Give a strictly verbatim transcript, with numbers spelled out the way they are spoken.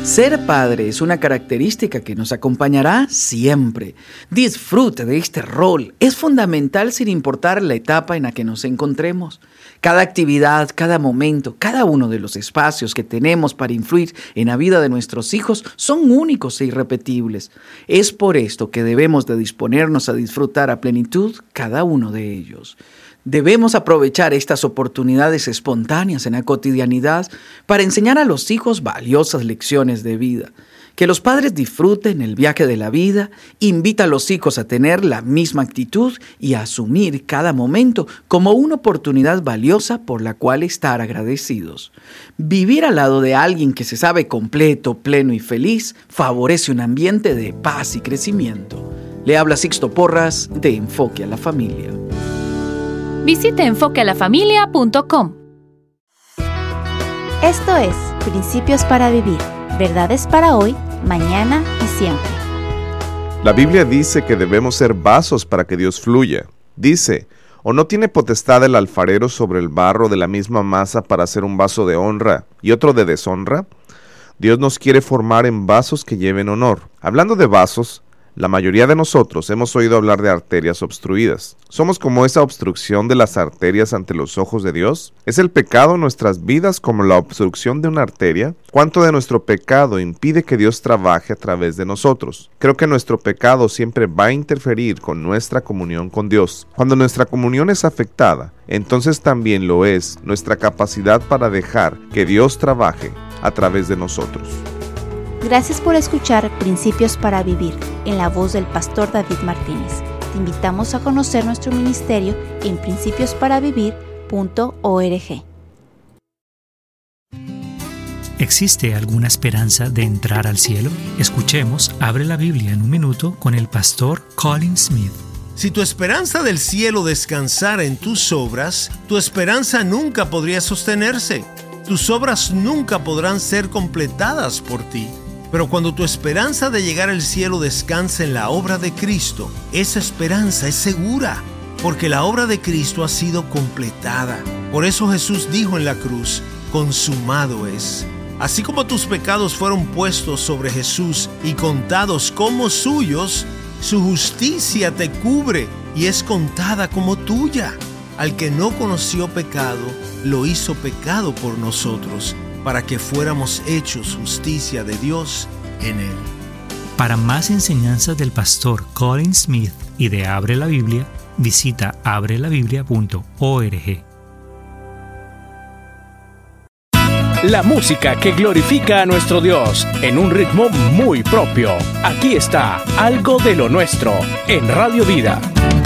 Ser padre es una característica que nos acompañará siempre. Disfrute de este rol. Es fundamental sin importar la etapa en la que nos encontremos. Cada actividad, cada momento, cada uno de los espacios que tenemos para influir en la vida de nuestros hijos son únicos e irrepetibles. Es por esto que debemos de disponernos a disfrutar a plenitud cada uno de ellos. Debemos aprovechar estas oportunidades espontáneas en la cotidianidad para enseñar a los hijos valiosas lecciones de vida. Que los padres disfruten el viaje de la vida, invita a los hijos a tener la misma actitud y a asumir cada momento como una oportunidad valiosa por la cual estar agradecidos. Vivir al lado de alguien que se sabe completo, pleno y feliz favorece un ambiente de paz y crecimiento. Le habla Sixto Porras de Enfoque a la Familia. Visite enfoque a la familia punto com. Esto es Principios para Vivir. Verdades para hoy, mañana y siempre. La Biblia dice que debemos ser vasos para que Dios fluya. Dice, ¿o no tiene potestad el alfarero sobre el barro de la misma masa para hacer un vaso de honra y otro de deshonra? Dios nos quiere formar en vasos que lleven honor. Hablando de vasos, la mayoría de nosotros hemos oído hablar de arterias obstruidas. ¿Somos como esa obstrucción de las arterias ante los ojos de Dios? ¿Es el pecado en nuestras vidas como la obstrucción de una arteria? ¿Cuánto de nuestro pecado impide que Dios trabaje a través de nosotros? Creo que nuestro pecado siempre va a interferir con nuestra comunión con Dios. Cuando nuestra comunión es afectada, entonces también lo es nuestra capacidad para dejar que Dios trabaje a través de nosotros. Gracias por escuchar Principios para Vivir, en la voz del pastor David Martínez. Te invitamos a conocer nuestro ministerio en principios para vivir punto org. ¿Existe alguna esperanza de entrar al cielo? Escuchemos Abre la Biblia en un minuto con el pastor Colin Smith. Si tu esperanza del cielo descansara en tus obras, tu esperanza nunca podría sostenerse. Tus obras nunca podrán ser completadas por ti. Pero cuando tu esperanza de llegar al cielo descansa en la obra de Cristo, esa esperanza es segura, porque la obra de Cristo ha sido completada. Por eso Jesús dijo en la cruz, consumado es. Así como tus pecados fueron puestos sobre Jesús y contados como suyos, su justicia te cubre y es contada como tuya. Al que no conoció pecado, lo hizo pecado por nosotros, para que fuéramos hechos justicia de Dios en él. Para más enseñanzas del pastor Colin Smith y de Abre la Biblia, visita abre la biblia punto org. La música que glorifica a nuestro Dios en un ritmo muy propio. Aquí está Algo de lo Nuestro en Radio Vida.